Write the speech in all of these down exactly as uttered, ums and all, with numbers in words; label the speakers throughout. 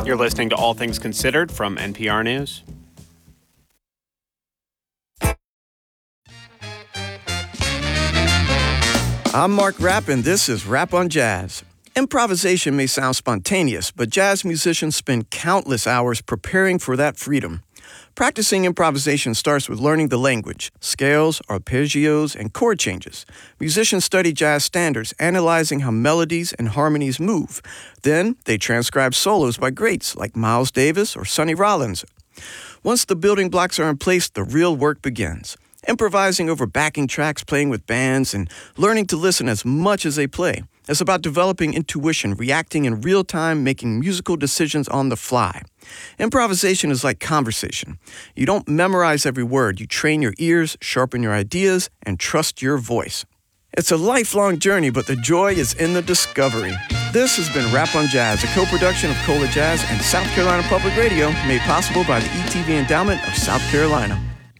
Speaker 1: You're listening to All Things Considered from N P R News.
Speaker 2: I'm Mark Rapp, and this is Rap on Jazz. Improvisation may sound spontaneous, but jazz musicians spend countless hours preparing for that freedom. Practicing improvisation starts with learning the language, scales, arpeggios, and chord changes. Musicians study jazz standards, analyzing how melodies and harmonies move. Then, they transcribe solos by greats like Miles Davis or Sonny Rollins. Once the building blocks are in place, the real work begins. Improvising over backing tracks, playing with bands, and learning to listen as much as they play. It's about developing intuition, reacting in real time, making musical decisions on the fly. Improvisation is like conversation. You don't memorize every word. You train your ears, sharpen your ideas, and trust your voice. It's a lifelong journey, but the joy is in the discovery. This has been Rap on Jazz, a co-production of Cola Jazz and South Carolina Public Radio, made possible by the E T V Endowment of South Carolina.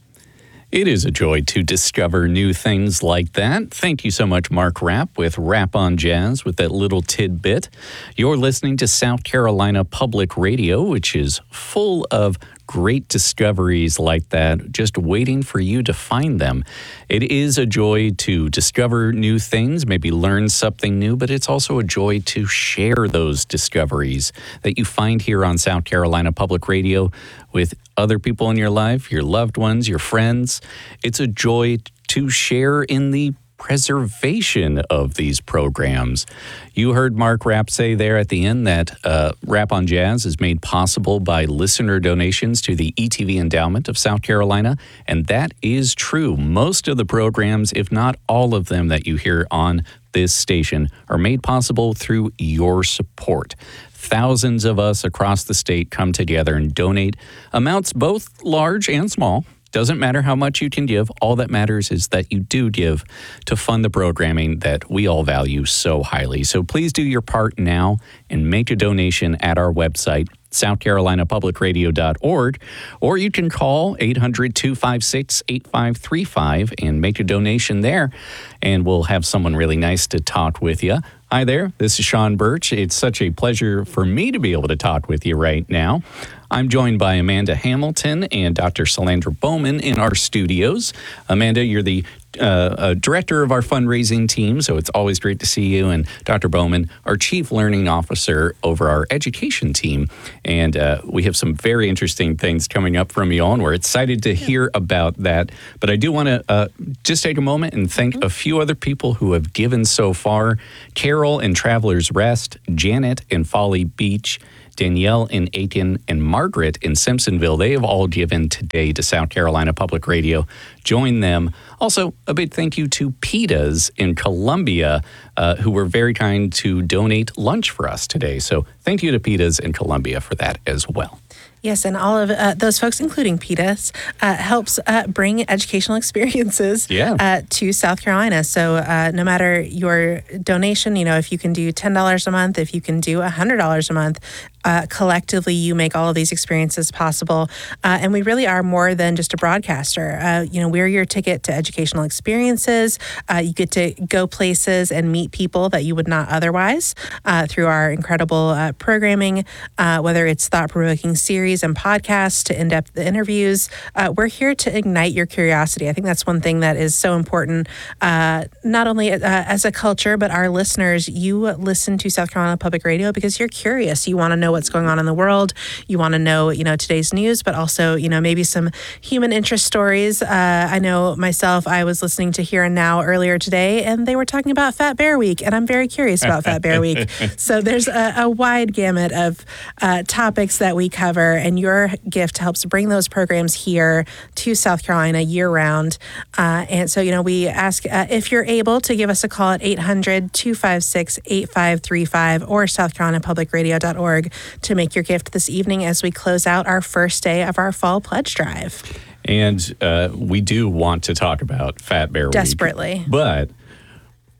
Speaker 3: It is a joy to discover new things like that. Thank you so much, Mark Rapp, with Rap on Jazz, with that little tidbit. You're listening to South Carolina Public Radio, which is full of great discoveries like that, just waiting for you to find them. It is a joy to discover new things, maybe learn something new, but it's also a joy to share those discoveries that you find here on South Carolina Public Radio with other people in your life, your loved ones, your friends. It's a joy to share in the preservation of these programs. You heard Mark Rapp say there at the end that uh, Rap on Jazz is made possible by listener donations to the E T V Endowment of South Carolina, and that is true. Most of the programs, if not all of them that you hear on this station, are made possible through your support. Thousands of us across the state come together and donate amounts both large and small. Doesn't matter how much you can give. All that matters is that you do give to fund the programming that we all value so highly. So please do your part now and make a donation at our website, south carolina public radio dot org, or you can call eight hundred, two five six, eight five three five and make a donation there, and we'll have someone really nice to talk with you. Hi there, this is Sean Birch. It's such a pleasure for me to be able to talk with you right now. I'm joined by Amanda Hamilton and Doctor Salandra Bowman in our studios. Amanda, you're the uh, uh, director of our fundraising team, so it's always great to see you. And Doctor Bowman, our chief learning officer over our education team. And uh, we have some very interesting things coming up from you all, and we're excited to hear about that. But I do want to uh, just take a moment and thank mm-hmm. a few other people who have given so far. Carol in Travelers Rest, Janet in Folly Beach, Danielle in Aiken, and Margaret in Simpsonville. They have all given today to South Carolina Public Radio. Join them. Also, a big thank you to PETA's in Columbia, uh, who were very kind to donate lunch for us today. So thank you to PETA's in Columbia for that as well.
Speaker 4: Yes, and all of uh, those folks, including PETA's, uh, helps uh, bring educational experiences
Speaker 3: yeah.
Speaker 4: uh, to South Carolina. So uh, no matter your donation, you know, if you can do ten dollars a month, if you can do one hundred dollars a month, uh, collectively you make all of these experiences possible. Uh, and we really are more than just a broadcaster. Uh, you know, we're your ticket to educational experiences. Uh, you get to go places and meet people that you would not otherwise uh, through our incredible uh, programming, uh, whether it's thought-provoking series and podcasts to in-depth interviews. Uh, we're here to ignite your curiosity. I think that's one thing that is so important, uh, not only uh, as a culture, but our listeners. You listen to South Carolina Public Radio because you're curious. You want to know what's going on in the world. You want to know, you know, today's news, but also, you know, maybe some human interest stories. Uh, I know myself, I was listening to Here and Now earlier today, and they were talking about Fat Bear Week, and I'm very curious about Fat Bear Week. So there's a, a wide gamut of uh, topics that we cover, and your gift helps bring those programs here to South Carolina year-round. Uh, and so, you know, we ask uh, if you're able to give us a call at eight hundred, two five six, eight five three five or south carolina public radio dot org to make your gift this evening as we close out our first day of our fall pledge drive.
Speaker 3: And uh, we do want to talk about Fat Bear Week.
Speaker 4: Desperately.
Speaker 3: But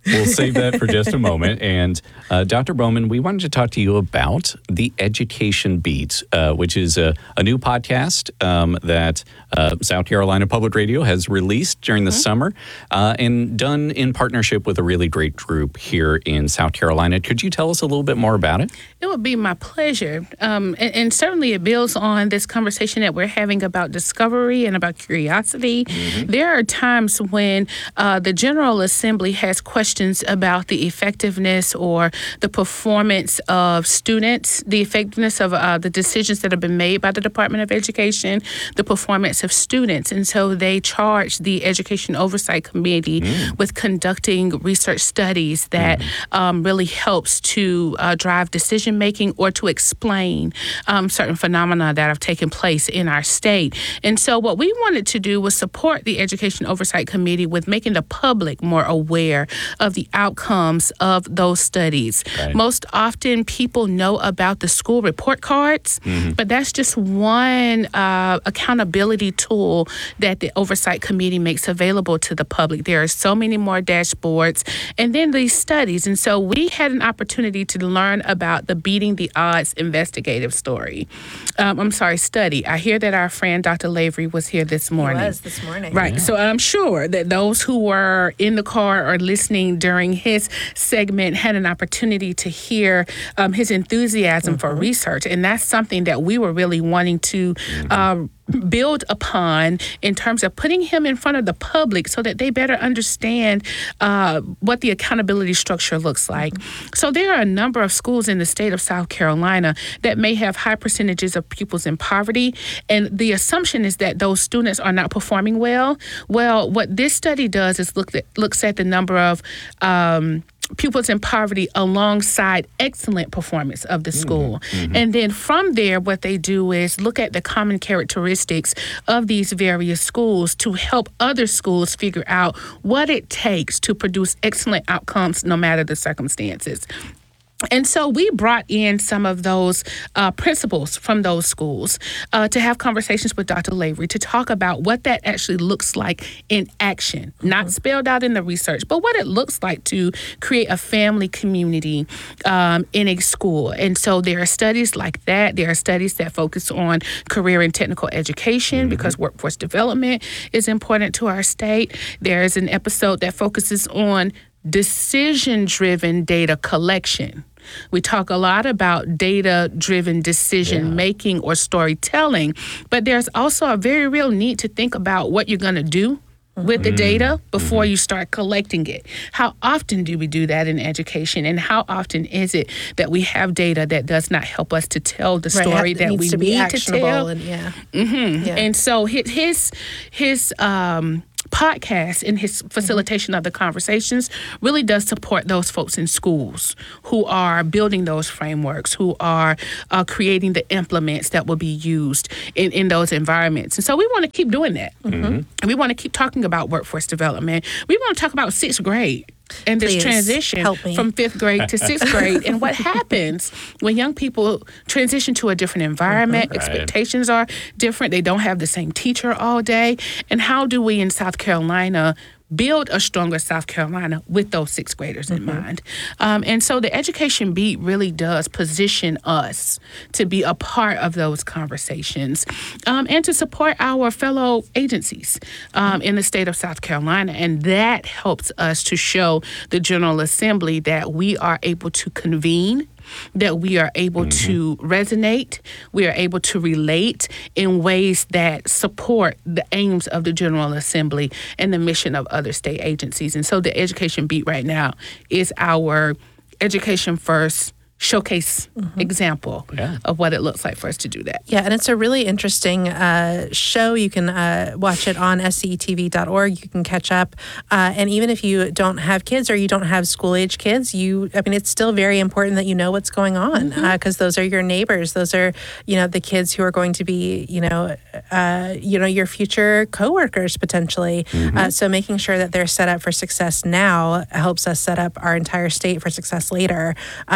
Speaker 3: We'll save that for just a moment. And uh, Doctor Bowman, we wanted to talk to you about the Education Beat, uh, which is a, a new podcast um, that uh, South Carolina Public Radio has released during the mm-hmm. summer uh, and done in partnership with a really great group here in South Carolina. Could you tell us a little bit more about it?
Speaker 5: It would be my pleasure. Um, and, and certainly it builds on this conversation that we're having about discovery and about curiosity. Mm-hmm. There are times when uh, the General Assembly has questions about the effectiveness or the performance of students, the effectiveness of uh, the decisions that have been made by the Department of Education, the performance of students. And so they charge the Education Oversight Committee mm. with conducting research studies that mm. um, really helps to uh, drive decision making or to explain um, certain phenomena that have taken place in our state. And so what we wanted to do was support the Education Oversight Committee with making the public more aware of the outcomes of those studies. Right. Most often people know about the school report cards, mm-hmm. but that's just one uh, accountability tool that the Oversight Committee makes available to the public. There are so many more dashboards and then these studies. And so we had an opportunity to learn about the Beating the Odds investigative story. Um, I'm sorry, study. I hear that our friend Doctor Lavery was here this morning.
Speaker 4: He was this morning.
Speaker 5: Right. Yeah. So I'm sure that those who were in the car or listening during his segment had an opportunity to hear um, his enthusiasm mm-hmm. for research. And that's something that we were really wanting to mm-hmm. uh, build upon in terms of putting him in front of the public so that they better understand uh, what the accountability structure looks like. Mm-hmm. So there are a number of schools in the state of South Carolina that may have high percentages of pupils in poverty. And the assumption is that those students are not performing well. Well, what this study does is look at, looks at the number of um, pupils in poverty alongside excellent performance of the school. Mm-hmm. And then from there, what they do is look at the common characteristics of these various schools to help other schools figure out what it takes to produce excellent outcomes no matter the circumstances. And so we brought in some of those uh, principals from those schools uh, to have conversations with Doctor Lavery to talk about what that actually looks like in action, mm-hmm. not spelled out in the research, but what it looks like to create a family community um, in a school. And so there are studies like that. There are studies that focus on career and technical education mm-hmm. because workforce development is important to our state. There is an episode that focuses on decision-driven data collection. We talk a lot about data-driven decision-making yeah. or storytelling, but there's also a very real need to think about what you're going to do with the data before mm-hmm. you start collecting it. How often do we do that in education? And how often is it that we have data that does not help us to tell the story
Speaker 4: right,
Speaker 5: that we
Speaker 4: to
Speaker 5: need to tell?
Speaker 4: And, yeah.
Speaker 5: Mm-hmm.
Speaker 4: yeah.
Speaker 5: And so his his, his um, podcast and his facilitation mm-hmm. of the conversations really does support those folks in schools who are building those frameworks, who are uh, creating the implements that will be used in, in those environments. And so we want to keep doing that. Mm-hmm. And we want to keep talking about workforce development. We want to talk about sixth grade and this
Speaker 4: Please,
Speaker 5: transition from fifth grade to sixth grade and what happens when young people transition to a different environment. Mm-hmm. Expectations are different. They don't have the same teacher all day. And how do we in South Carolina build a stronger South Carolina with those sixth graders mm-hmm. in mind? Um, and so the Education Beat really does position us to be a part of those conversations um, and to support our fellow agencies um, in the state of South Carolina. And that helps us to show the General Assembly that we are able to convene, that we are able mm-hmm. to resonate, we are able to relate in ways that support the aims of the General Assembly and the mission of other state agencies. And so the Education Beat right now is our education first showcase mm-hmm. example yeah. of what it looks like for us to do that.
Speaker 4: Yeah, and it's a really interesting uh, show. You can uh, watch it on S C E T V dot org. You can catch up. Uh, and even if you don't have kids or you don't have school-age kids, you, I mean, it's still very important that you know what's going on because mm-hmm. uh, those are your neighbors. Those are, you know, the kids who are going to be, you know, uh, you know, your future coworkers potentially. Mm-hmm. Uh, so making sure that they're set up for success now helps us set up our entire state for success later. Uh, and it's just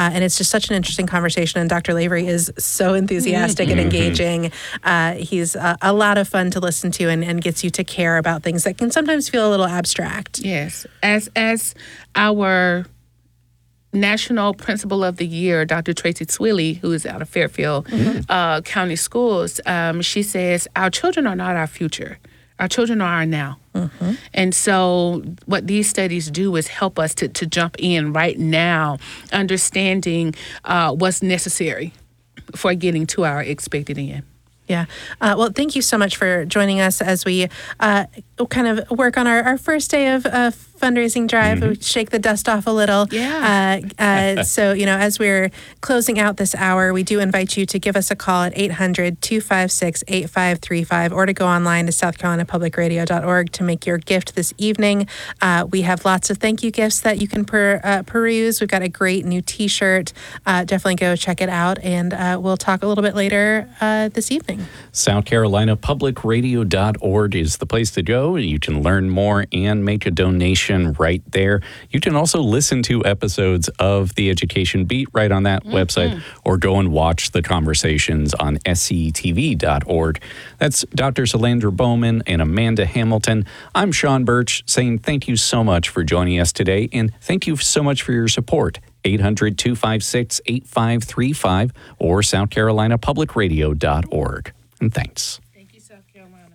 Speaker 4: just such an interesting conversation. And Doctor Lavery is so enthusiastic mm-hmm. and engaging. Uh, he's a, a lot of fun to listen to and, and gets you to care about things that can sometimes feel a little abstract.
Speaker 5: Yes. As, as our National Principal of the Year, Doctor Tracy Twilley, who is out of Fairfield mm-hmm. uh, County Schools, um, she says, our children are not our future. Our children are our now. Mm-hmm. And so what these studies do is help us to, to jump in right now, understanding uh, what's necessary for getting to our expected end.
Speaker 4: Yeah. Uh, well, thank you so much for joining us as we uh, kind of work on our, our first day of uh, fundraising drive. Mm-hmm. We shake the dust off a little.
Speaker 5: Yeah.
Speaker 4: Uh, uh, so, you know, as we're closing out this hour, we do invite you to give us a call at eight hundred, two five six, eight five three five or to go online to south carolina public radio dot org to make your gift this evening. Uh, we have lots of thank you gifts that you can per, uh, peruse. We've got a great new T-shirt. Uh, definitely go check it out. And uh, we'll talk a little bit later uh, this evening.
Speaker 3: south carolina public radio dot org is the place to go. You can learn more and make a donation right there. You can also listen to episodes of The Education Beat right on that mm-hmm. website, or go and watch the conversations on S C E T V dot org. That's Doctor Solandra Bowman and Amanda Hamilton. I'm Sean Birch saying thank you so much for joining us today, and thank you so much for your support. eight hundred, two five six, eight five three five or south carolina public radio dot org. And thanks.
Speaker 5: Thank you, South Carolina.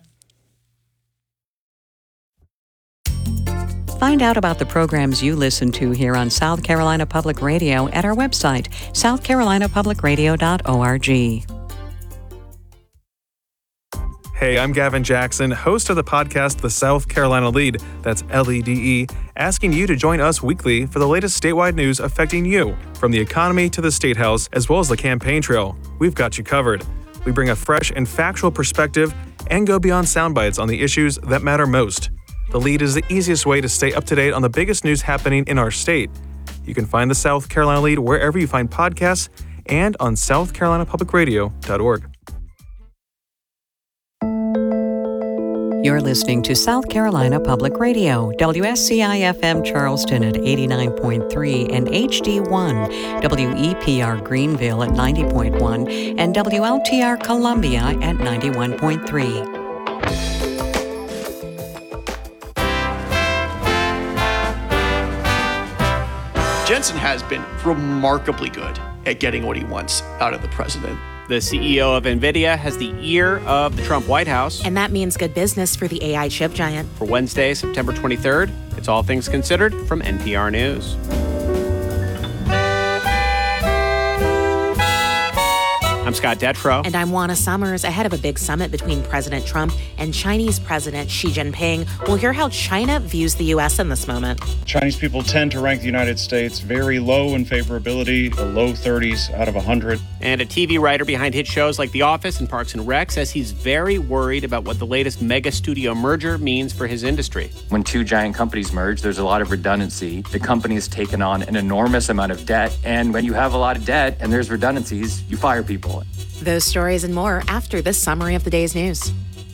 Speaker 6: Find out about the programs you listen to here on South Carolina Public Radio at our website, south carolina public radio dot org.
Speaker 7: Hey, I'm Gavin Jackson, host of the podcast The South Carolina Lead, that's L E D E, asking you to join us weekly for the latest statewide news affecting you, from the economy to the State House, as well as the campaign trail. We've got you covered. We bring a fresh and factual perspective and go beyond sound bites on the issues that matter most. The Lead is the easiest way to stay up to date on the biggest news happening in our state. You can find the South Carolina Lead wherever you find podcasts and on south carolina public radio dot org.
Speaker 6: You're listening to South Carolina Public Radio, W S C I F M Charleston at eighty-nine point three and H D one, W E P R Greenville at ninety point one, and W L T R Columbia at ninety-one point three.
Speaker 8: Jensen has been remarkably good at getting what he wants out of the president.
Speaker 1: The C E O of NVIDIA has the ear of the Trump White House.
Speaker 9: And that means good business for the A I chip giant.
Speaker 1: For Wednesday, September twenty-third, it's All Things Considered from N P R News. I'm Scott Detrow.
Speaker 9: And I'm Juana Summers. Ahead of a big summit between President Trump and Chinese President Xi Jinping, we'll hear how China views the U S in this moment.
Speaker 10: Chinese people tend to rank the United States very low in favorability, the low thirties out of one hundred.
Speaker 1: And a T V writer behind hit shows like The Office and Parks and Rec says he's very worried about what the latest mega studio merger means for his industry.
Speaker 11: When two giant companies merge, there's a lot of redundancy. The company has taken on an enormous amount of debt. And when you have a lot of debt and there's redundancies, you fire people.
Speaker 9: Those stories and more after this summary of the day's news.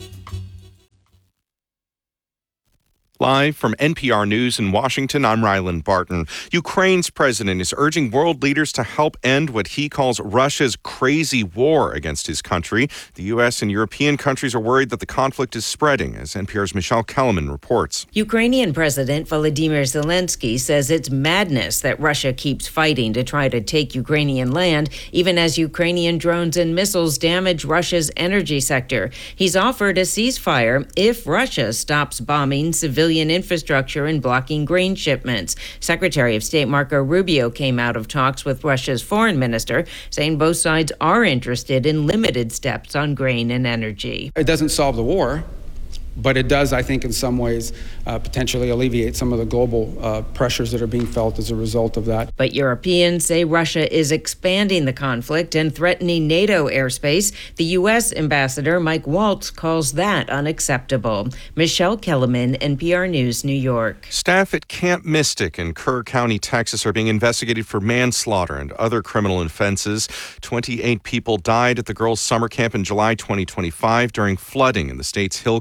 Speaker 12: Live from N P R News in Washington, I'm Ryland Barton. Ukraine's president is urging world leaders to help end what he calls Russia's crazy war against his country. The U S and European countries are worried that the conflict is spreading, as N P R's Michelle Kellerman reports.
Speaker 13: Ukrainian President Volodymyr Zelensky says it's madness that Russia keeps fighting to try to take Ukrainian land, even as Ukrainian drones and missiles damage Russia's energy sector. He's offered a ceasefire if Russia stops bombing civilian infrastructure and blocking grain shipments. Secretary of State Marco Rubio came out of talks with Russia's foreign minister, saying both sides are interested in limited steps on grain and energy.
Speaker 14: It doesn't solve the war, but it does, I think, in some ways, uh, potentially alleviate some of the global uh, pressures that are being felt as a result of that.
Speaker 13: But Europeans say Russia is expanding the conflict and threatening NATO airspace. The U S ambassador, Mike Waltz, calls that unacceptable. Michelle Kellerman, N P R News, New York.
Speaker 12: Staff at Camp Mystic in Kerr County, Texas, are being investigated for manslaughter and other criminal offenses. twenty-eight people died at the girls' summer camp in July twenty twenty-five during flooding in the state's hill country.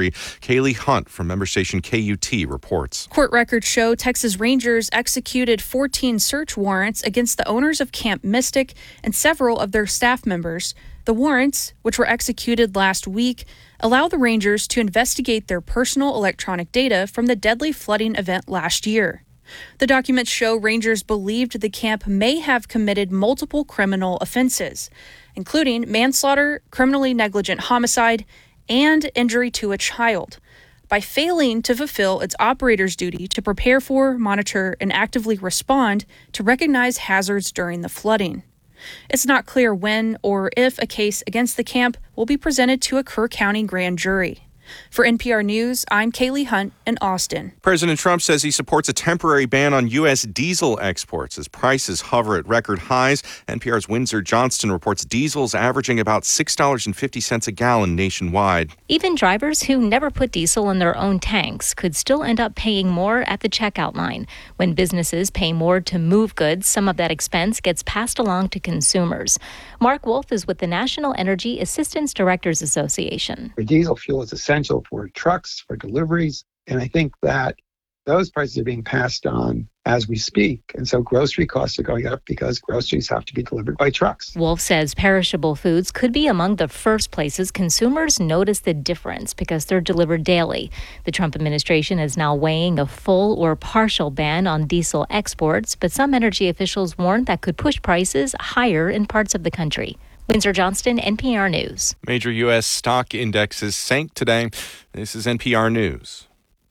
Speaker 12: country. Kaylee Hunt from member station K U T reports.
Speaker 15: Court records show Texas Rangers executed fourteen search warrants against the owners of Camp Mystic and several of their staff members. The warrants, which were executed last week, allow the Rangers to investigate their personal electronic data from the deadly flooding event last year. The documents show Rangers believed the camp may have committed multiple criminal offenses, including manslaughter, criminally negligent homicide, and injury to a child, by failing to fulfill its operator's duty to prepare for, monitor, and actively respond to recognize hazards during the flooding. It's not clear when or if a case against the camp will be presented to a Kerr County grand jury. For N P R News, I'm Kaylee Hunt in Austin.
Speaker 12: President Trump says he supports a temporary ban on U S diesel exports as prices hover at record highs. N P R's Windsor Johnston reports diesel's averaging about six dollars and fifty cents a gallon nationwide.
Speaker 16: Even drivers who never put diesel in their own tanks could still end up paying more at the checkout line. When businesses pay more to move goods, some of that expense gets passed along to consumers. Mark Wolf is with the National Energy Assistance Directors Association.
Speaker 17: For diesel fuel is essential for trucks, for deliveries, and I think that those prices are being passed on as we speak. And so grocery costs are going up because groceries have to be delivered by trucks.
Speaker 16: Wolf says perishable foods could be among the first places consumers notice the difference because they're delivered daily. The Trump administration is now weighing a full or partial ban on diesel exports, but some energy officials warn that could push prices higher in parts of the country. Windsor Johnston, N P R News.
Speaker 12: Major U S stock indexes sank today. This is N P R News.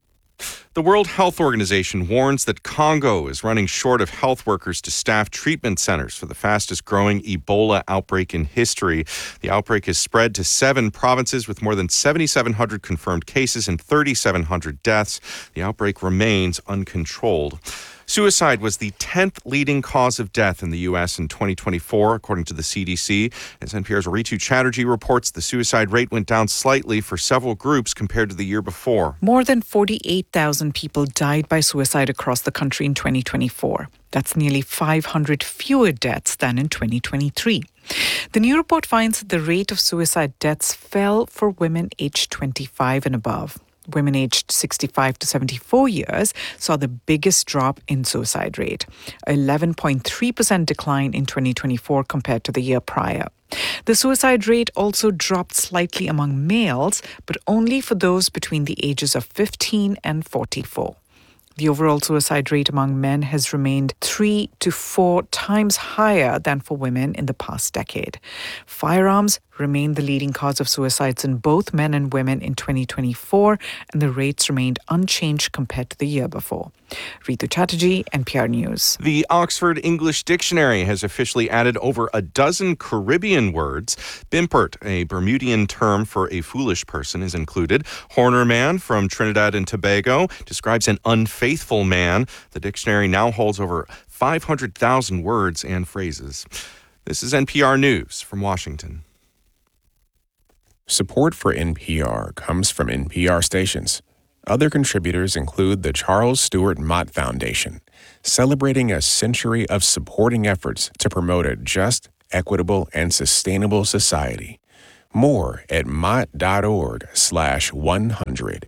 Speaker 12: The World Health Organization warns that Congo is running short of health workers to staff treatment centers for the fastest growing Ebola outbreak in history. The outbreak has spread to seven provinces with more than seven thousand seven hundred confirmed cases and three thousand seven hundred deaths. The outbreak remains uncontrolled. Suicide was the tenth leading cause of death in the U S in twenty twenty-four, according to the C D C. As N P R's Ritu Chatterjee reports, the suicide rate went down slightly for several groups compared to the year before.
Speaker 18: More than forty-eight thousand people died by suicide across the country in twenty twenty-four. That's nearly five hundred fewer deaths than in twenty twenty-three. The new report finds that the rate of suicide deaths fell for women aged twenty-five and above. Women aged sixty-five to seventy-four years saw the biggest drop in suicide rate, eleven point three percent decline in twenty twenty-four compared to the year prior. The suicide rate also dropped slightly among males, but only for those between the ages of fifteen and forty-four. The overall suicide rate among men has remained three to four times higher than for women in the past decade. Firearms remained the leading cause of suicides in both men and women in twenty twenty-four, and the rates remained unchanged compared to the year before. Ritu Chatterjee, N P R News.
Speaker 12: The Oxford English Dictionary has officially added over a dozen Caribbean words. Bimpert, a Bermudian term for a foolish person, is included. Horner man from Trinidad and Tobago describes an unfaithful man. The dictionary now holds over five hundred thousand words and phrases. This is N P R News from Washington.
Speaker 19: Support for N P R comes from N P R stations. Other contributors include the Charles Stewart Mott Foundation, celebrating a century of supporting efforts to promote a just, equitable, and sustainable society. More at mott.org slash 100.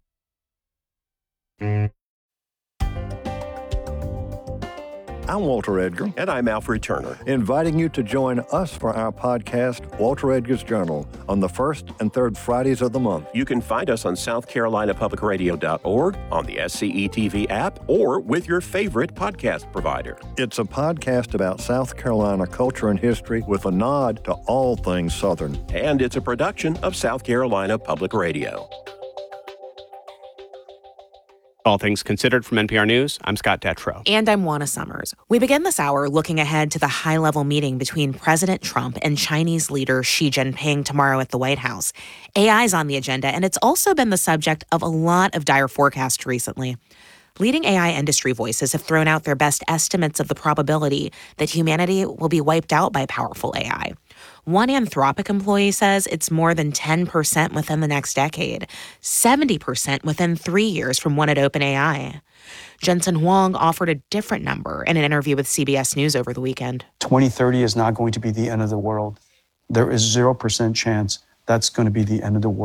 Speaker 20: I'm Walter Edgar. And I'm Alfred Turner. Inviting you to join us for our podcast, Walter Edgar's Journal, on the first and third Fridays of the month.
Speaker 21: You can find us on south carolina public radio dot org, on the S C E T V app, or with your favorite podcast provider.
Speaker 20: It's a podcast about South Carolina culture and history with a nod to all things Southern.
Speaker 21: And it's a production of South Carolina Public Radio.
Speaker 1: All things considered from N P R News, I'm Scott Detrow.
Speaker 9: And I'm Juana Summers. We begin this hour looking ahead to the high-level meeting between President Trump and Chinese leader Xi Jinping tomorrow at the White House. A I is on the agenda, and it's also been the subject of a lot of dire forecasts recently. Leading A I industry voices have thrown out their best estimates of the probability that humanity will be wiped out by powerful A I. One Anthropic employee says it's more than ten percent within the next decade, seventy percent within three years from one at OpenAI. Jensen Huang offered a different number in an interview with C B S News over the weekend.
Speaker 22: twenty thirty is not going to be the end of the world. There is zero percent chance that's going to be the end of the world.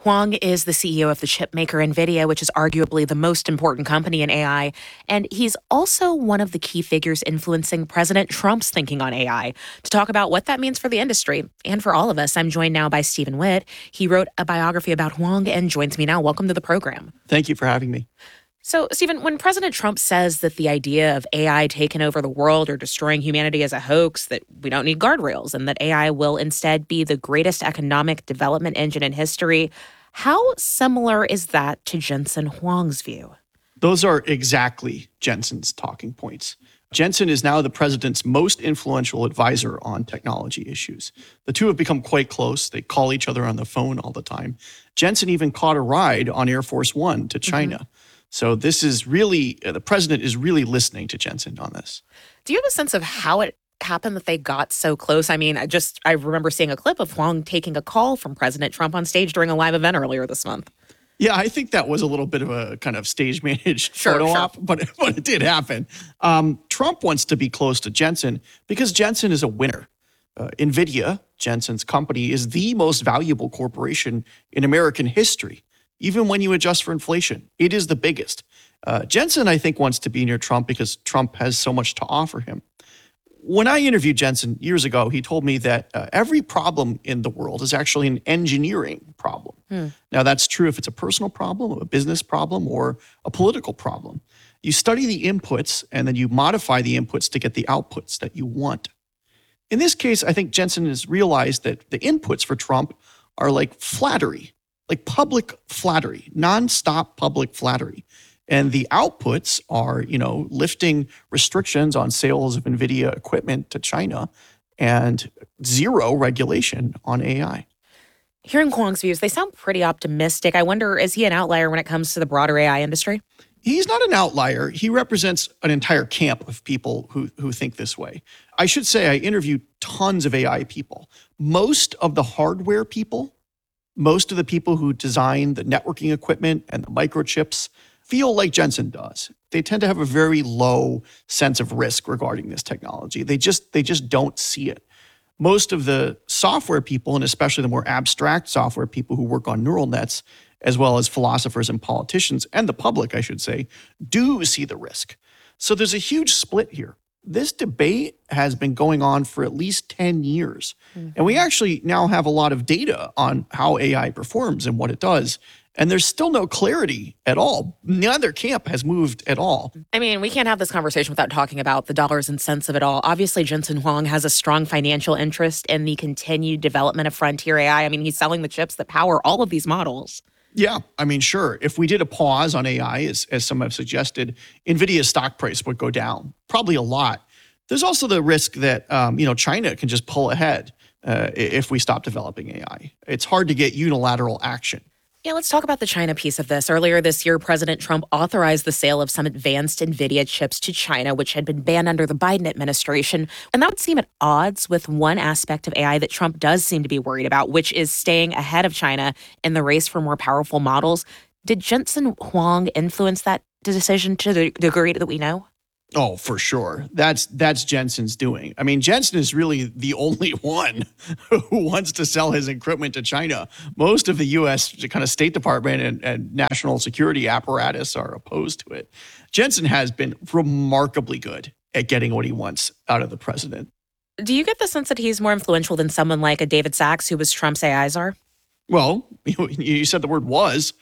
Speaker 9: Huang is the C E O of the chipmaker NVIDIA, which is arguably the most important company in A I. And he's also one of the key figures influencing President Trump's thinking on A I. To talk about what that means for the industry and for all of us, I'm joined now by Stephen Witt. He wrote a biography about Huang and joins me now. Welcome to the program.
Speaker 8: Thank you for having me.
Speaker 9: So, Stephen, when President Trump says that the idea of A I taking over the world or destroying humanity is a hoax, that we don't need guardrails, and that A I will instead be the greatest economic development engine in history, how similar is that to Jensen Huang's view?
Speaker 8: Those are exactly Jensen's talking points. Jensen is now the president's most influential advisor on technology issues. The two have become quite close. They call each other on the phone all the time. Jensen even caught a ride on Air Force One to China. Mm-hmm. So this is really, the president is really listening to Jensen on this.
Speaker 9: Do you have a sense of how it happened that they got so close? I mean, I just, I remember seeing a clip of Huang taking a call from President Trump on stage during a live event earlier this month.
Speaker 8: Yeah, I think that was a little bit of a kind of stage-managed
Speaker 9: sure,
Speaker 8: photo
Speaker 9: sure.
Speaker 8: op, but, but it did happen. Um, Trump wants to be close to Jensen because Jensen is a winner. Uh, NVIDIA, Jensen's company, is the most valuable corporation in American history. Even when you adjust for inflation, it is the biggest. Uh, Jensen, I think, wants to be near Trump because Trump has so much to offer him. When I interviewed Jensen years ago, he told me that uh, every problem in the world is actually an engineering problem. Hmm. Now, that's true if it's a personal problem, a business problem, or a political problem. You study the inputs, and then you modify the inputs to get the outputs that you want. In this case, I think Jensen has realized that the inputs for Trump are like flattery. Like public flattery, nonstop public flattery. And the outputs are, you know, lifting restrictions on sales of NVIDIA equipment to China and zero regulation on A I.
Speaker 9: Hearing Huang's views, they sound pretty optimistic. I wonder, is he an outlier when it comes to the broader A I industry?
Speaker 8: He's not an outlier. He represents an entire camp of people who, who think this way. I should say I interviewed tons of A I people. Most of the hardware people, most of the people who design the networking equipment and the microchips feel like Jensen does. They tend to have a very low sense of risk regarding this technology. They just they just don't see it. Most of the software people, and especially the more abstract software people who work on neural nets, as well as philosophers and politicians, and the public, I should say, do see the risk. So there's a huge split here. This debate has been going on for at least ten years. Mm-hmm. And we actually now have a lot of data on how A I performs and what it does. And there's still no clarity at all. Neither camp has moved at all.
Speaker 9: I mean, we can't have this conversation without talking about the dollars and cents of it all. Obviously, Jensen Huang has a strong financial interest in the continued development of frontier A I. I mean, he's selling the chips that power all of these models.
Speaker 8: Yeah, I mean, sure. If we did a pause on A I, as, as some have suggested, NVIDIA's stock price would go down, probably a lot. There's also the risk that, um, you know, China can just pull ahead uh, if we stop developing A I. It's hard to get unilateral action.
Speaker 9: Yeah, let's talk about the China piece of this. Earlier this year, President Trump authorized the sale of some advanced NVIDIA chips to China, which had been banned under the Biden administration. And that would seem at odds with one aspect of A I that Trump does seem to be worried about, which is staying ahead of China in the race for more powerful models. Did Jensen Huang influence that decision to the degree that we know?
Speaker 8: Oh, for sure. That's that's Jensen's doing. I mean, Jensen is really the only one who wants to sell his equipment to China. Most of the U S kind of State Department and, and national security apparatus are opposed to it. Jensen has been remarkably good at getting what he wants out of the president.
Speaker 9: Do you get the sense that he's more influential than someone like a David Sachs, who was Trump's A I czar?
Speaker 8: Well, you, you said the word was.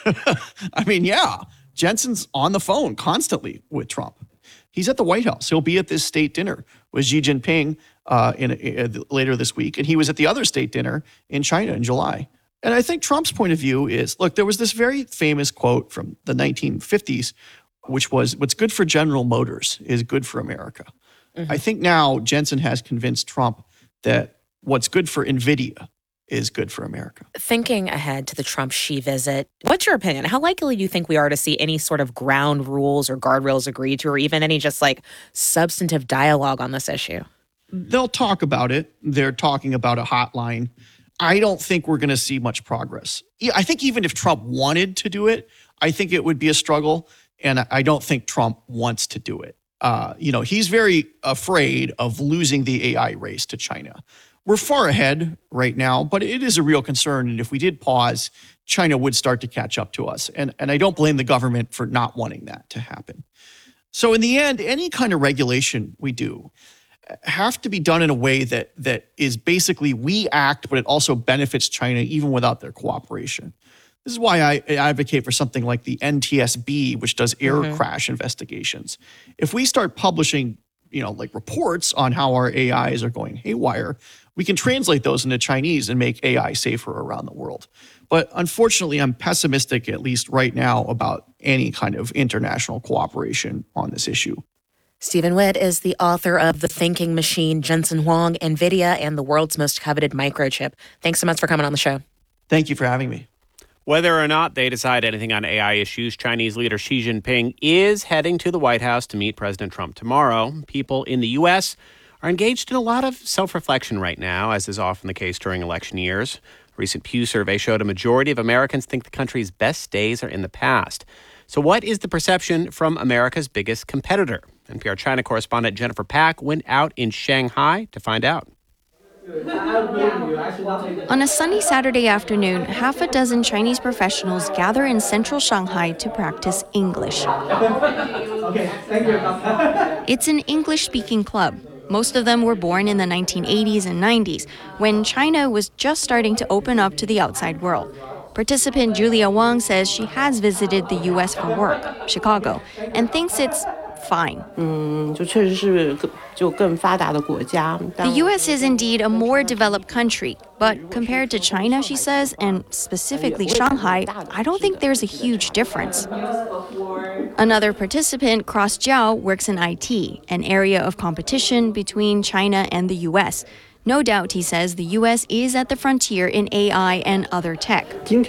Speaker 8: I mean, yeah, Jensen's on the phone constantly with Trump. He's at the White House. He'll be at this state dinner with Xi Jinping uh, in, in, later this week. And he was at the other state dinner in China in July. And I think Trump's point of view is, look, there was this very famous quote from the nineteen fifties, which was, what's good for General Motors is good for America. Mm-hmm. I think now Jensen has convinced Trump that what's good for NVIDIA is good for America.
Speaker 9: Thinking ahead to the Trump-Xi visit, what's your opinion? How likely do you think we are to see any sort of ground rules or guardrails agreed to, or even any just like substantive dialogue on this issue?
Speaker 8: They'll talk about it. They're talking about a hotline. I don't think we're going to see much progress. I think even if Trump wanted to do it, I think it would be a struggle. And I don't think Trump wants to do it. Uh, you know, he's very afraid of losing the A I race to China. We're far ahead right now, but it is a real concern. And if we did pause, China would start to catch up to us. And, and I don't blame the government for not wanting that to happen. So in the end, any kind of regulation we do have to be done in a way that that is basically we act, but it also benefits China even without their cooperation. This is why I advocate for something like the N T S B, which does air mm-hmm. crash investigations. If we start publishing, you know, like reports on how our A Is are going haywire, we can translate those into Chinese and make A I safer around the world. But unfortunately, I'm pessimistic, at least right now, about any kind of international cooperation on this issue.
Speaker 9: Stephen Witt is the author of The Thinking Machine, Jensen Huang, NVIDIA, and the World's Most Coveted Microchip. Thanks so much for coming on the show.
Speaker 8: Thank you for having me.
Speaker 1: Whether or not they decide anything on A I issues, Chinese leader Xi Jinping is heading to the White House to meet President Trump tomorrow. People in the U S are engaged in a lot of self-reflection right now, as is often the case during election years. A recent Pew survey showed a majority of Americans think the country's best days are in the past. So what is the perception from America's biggest competitor? N P R China correspondent Jennifer Pack went out in Shanghai to find out.
Speaker 2: On a sunny Saturday afternoon, half a dozen Chinese professionals gather in central Shanghai to practice English. It's an English-speaking club. Most of them were born in the nineteen eighties and nineties, when China was just starting to open up to the outside world. Participant Julia Wang says she has visited the U S for work, Chicago, and thinks it's fine. The U S is indeed a more developed country, but compared to China, she says, and specifically Shanghai, I don't think there's a huge difference. Another participant, Cross Jiao, works in I T, an area of competition between China and the U S. No doubt, he says, the U S is at the frontier in A I and other tech.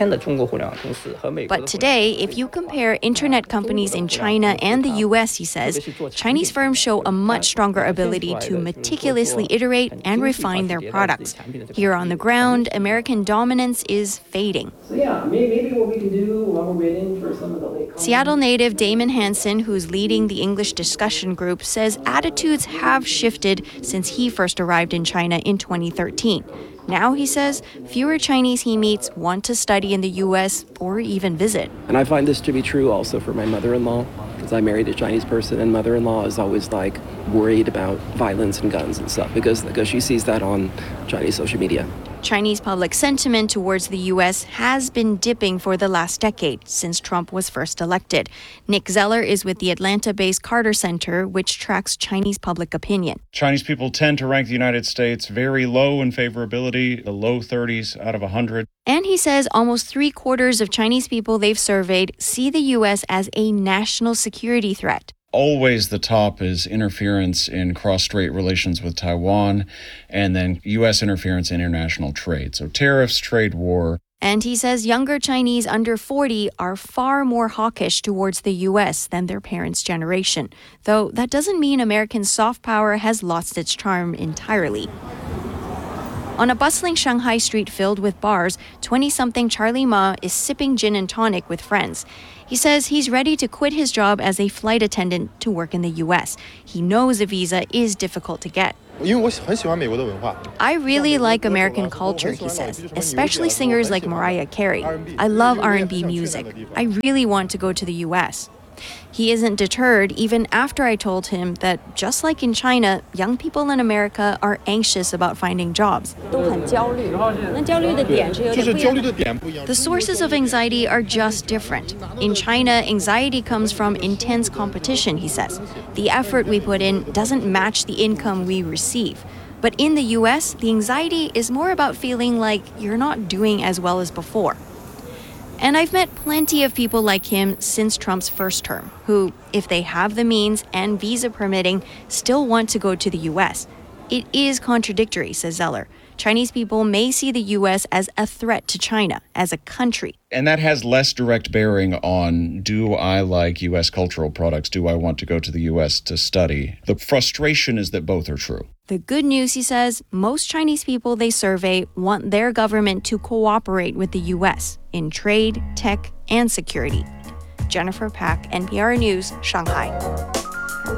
Speaker 2: But today, if you compare internet companies in China and the U S, he says, Chinese firms show a much stronger ability to meticulously iterate and refine their products. Here on the ground, American dominance is fading.
Speaker 22: So yeah, maybe what we can do while we're waiting for some of the late
Speaker 2: Seattle native Damon Hansen, who's leading the English discussion group, says attitudes have shifted since he first arrived in China in twenty thirteen. Now, he says, fewer Chinese he meets want to study in the U S or even visit.
Speaker 23: And I find this to be true also for my mother-in-law, because I married a Chinese person, and mother-in-law is always like worried about violence and guns and stuff because, because she sees that on Chinese social media.
Speaker 2: Chinese public sentiment towards the U S has been dipping for the last decade since Trump was first elected. Nick Zeller is with the Atlanta-based Carter Center, which tracks Chinese public opinion.
Speaker 10: Chinese people tend to rank the United States very low in favorability, the low thirties out of one hundred.
Speaker 2: And he says almost three quarters of Chinese people they've surveyed see the U S as a national security threat.
Speaker 10: Always the top is interference in cross-strait relations with Taiwan, and then U S interference in international trade. So tariffs, trade war.
Speaker 2: And he says younger Chinese under forty are far more hawkish towards the U S than their parents' generation. Though that doesn't mean American soft power has lost its charm entirely. On a bustling Shanghai street filled with bars, twenty-something Charlie Ma is sipping gin and tonic with friends. He says he's ready to quit his job as a flight attendant to work in the U S. He knows a visa is difficult to get. I really like American culture, he says, especially singers like Mariah Carey. I love R and B music. I really want to go to the U S. He isn't deterred even after I told him that, just like in China, young people in America are anxious about finding jobs. The sources of anxiety are just different. In China, anxiety comes from intense competition, he says. The effort we put in doesn't match the income we receive. But in the U S, the anxiety is more about feeling like you're not doing as well as before. And I've met plenty of people like him since Trump's first term, who, if they have the means and visa permitting, still want to go to the U S. It is contradictory, says Zeller. Chinese people may see the U S as a threat to China as a country.
Speaker 10: And that has less direct bearing on, do I like U S cultural products? Do I want to go to the U S to study? The frustration is that both are true.
Speaker 2: The good news, he says, most Chinese people they survey want their government to cooperate with the U S in trade, tech, and security. Jennifer Pack, N P R News, Shanghai.